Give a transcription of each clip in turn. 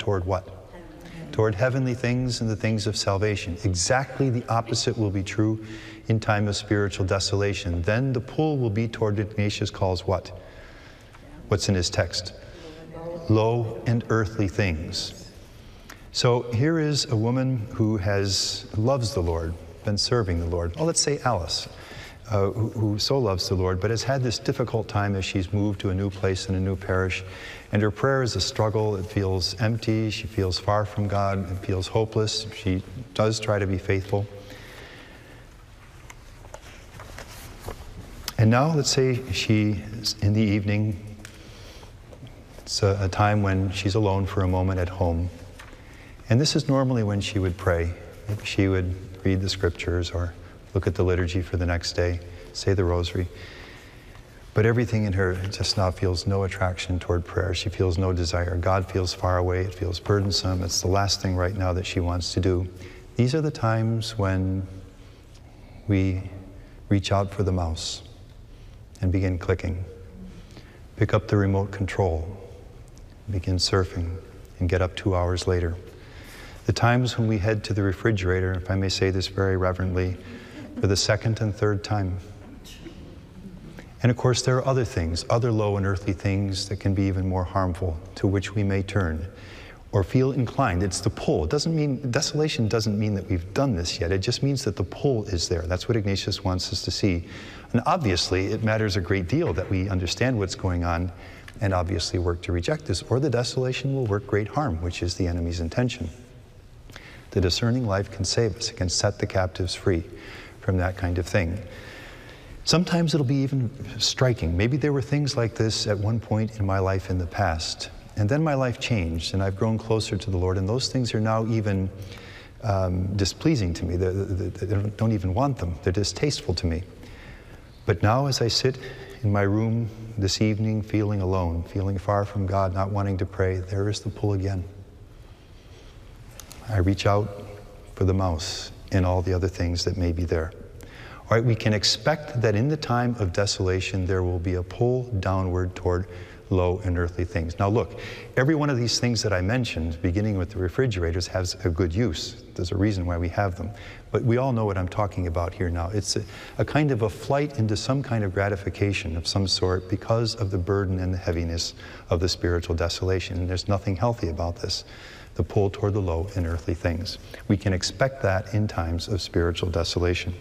toward what? Toward heavenly things and the things of salvation. Exactly the opposite will be true in time of spiritual desolation. Then the pull will be toward what Ignatius calls what? What's in his text? Low and earthly things. So here is a woman who loves the Lord, been serving the Lord. Oh, let's say Alice, who so loves the Lord, but has had this difficult time as she's moved to a new place in a new parish. And her prayer is a struggle. It feels empty. She feels far from God. It feels hopeless. She does try to be faithful. And now, let's say she's in the evening. It's a time when she's alone for a moment at home. And this is normally when she would pray. Maybe she would read the scriptures or look at the liturgy for the next day, say the rosary. But everything in her just now feels no attraction toward prayer. She feels no desire. God feels far away. It feels burdensome. It's the last thing right now that she wants to do. These are the times when we reach out for the mouse and begin clicking. Pick up the remote control, begin surfing, and get up 2 hours later. The times when we head to the refrigerator, if I may say this very reverently, for the second and third time. And of course, there are other things, other low and earthly things that can be even more harmful, to which we may turn or feel inclined. It's the pull. It doesn't mean, desolation doesn't mean that we've done this yet. It just means that the pull is there. That's what Ignatius wants us to see. And obviously, it matters a great deal that we understand what's going on and obviously work to reject this, or the desolation will work great harm, which is the enemy's intention. The discerning life can save us. It can set the captives free from that kind of thing. Sometimes it'll be even striking. Maybe there were things like this at one point in my life in the past, and then my life changed, and I've grown closer to the Lord, and those things are now even displeasing to me. They don't even want them. They're distasteful to me. But now as I sit in my room this evening, feeling alone, feeling far from God, not wanting to pray, there is the pull again. I reach out for the mouse and all the other things that may be there. All right, we can expect that in the time of desolation, there will be a pull downward toward low and earthly things. Now look, every one of these things that I mentioned, beginning with the refrigerators, has a good use. There's a reason why we have them. But we all know what I'm talking about here now. It's a kind of a flight into some kind of gratification of some sort because of the burden and the heaviness of the spiritual desolation. And there's nothing healthy about this, the pull toward the low and earthly things. We can expect that in times of spiritual desolation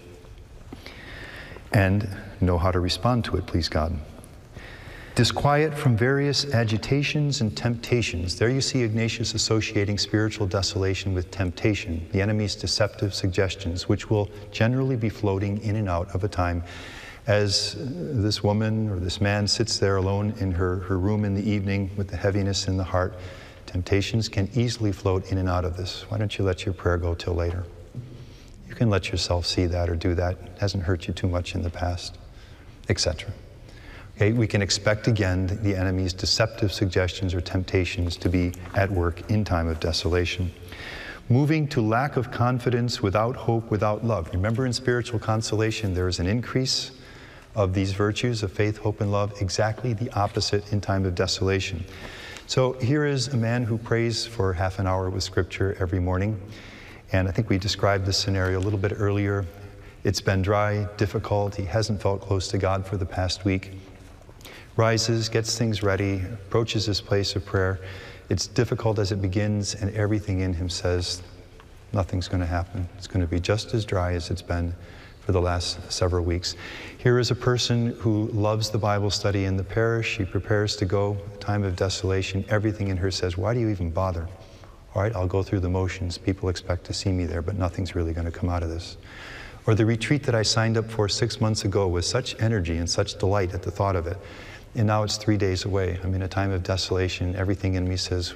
and know how to respond to it, please God. Disquiet from various agitations and temptations. There you see Ignatius associating spiritual desolation with temptation, the enemy's deceptive suggestions, which will generally be floating in and out of a time as this woman or this man sits there alone in her room in the evening with the heaviness in the heart. Temptations can easily float in and out of this. Why don't you let your prayer go till later? You can let yourself see that or do that. It hasn't hurt you too much in the past, etc. Okay, we can expect again the enemy's deceptive suggestions or temptations to be at work in time of desolation. Moving to lack of confidence, without hope, without love. Remember, in spiritual consolation, there is an increase of these virtues of faith, hope, and love, exactly the opposite in time of desolation. So here is a man who prays for half an hour with Scripture every morning. And I think we described this scenario a little bit earlier. It's been dry, difficult. He hasn't felt close to God for the past week. Rises, gets things ready, approaches his place of prayer. It's difficult as it begins, and everything in him says, nothing's going to happen. It's going to be just as dry as it's been for the last several weeks. Here is a person who loves the Bible study in the parish. She prepares to go, time of desolation. Everything in her says, why do you even bother? All right, I'll go through the motions. People expect to see me there, but nothing's really going to come out of this. Or the retreat that I signed up for 6 months ago with such energy and such delight at the thought of it. And now it's 3 days away. I'm in a time of desolation. Everything in me says,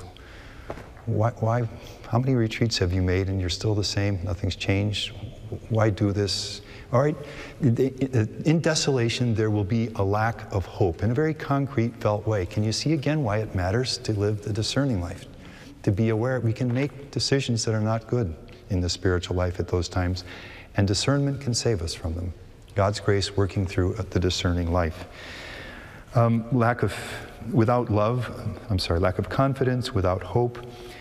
why, how many retreats have you made and you're still the same? Nothing's changed. Why do this? All right, in desolation, there will be a lack of hope in a very concrete, felt way. Can you see again why it matters to live the discerning life? To be aware we can make decisions that are not good in the spiritual life at those times, and discernment can save us from them. God's grace working through the discerning life. Lack of confidence, without hope,